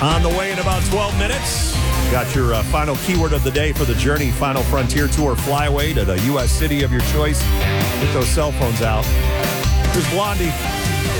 On the way in about 12 minutes. Got your final keyword of the day for the Journey Final Frontier Tour flyaway to the U.S. city of your choice. Get those cell phones out. Here's Blondie.